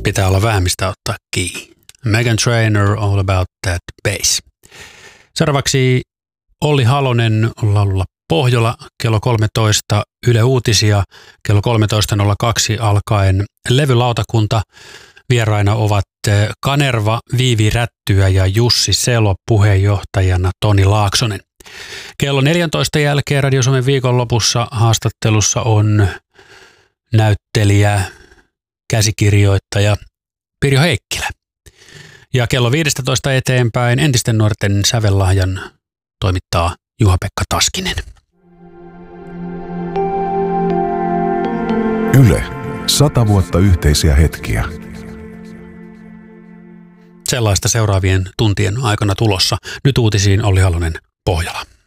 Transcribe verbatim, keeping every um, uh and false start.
pitää olla vähän mistä ottaa kiinni. Meghan Trainor, All About That Bass. Seuraavaksi Olli Halonen laululla Pohjola kello kolmetoista Yle Uutisia. Kello kolmetoista nolla kaksi alkaen levylautakunta. Vieraina ovat Kanerva, Viivi Rättyä ja Jussi Selo, puheenjohtajana Toni Laaksonen. Kello neljäntoista jälkeen Radio Suomen viikonlopussa haastattelussa on näyttelijä, käsikirjoittaja Pirjo Heikkilä. Ja kello viisitoista eteenpäin entisten nuorten sävellahjan toimittaa Juha-Pekka Taskinen. Yle, sata vuotta yhteisiä hetkiä. Sellaista seuraavien tuntien aikana tulossa. Nyt uutisiin Olli Halonen, Pohjola.